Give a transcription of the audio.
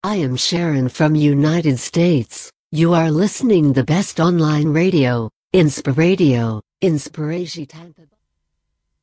I am Sharon from United States. You are listening the best online radio, Inspiradio, Inspiration Tampa Bay.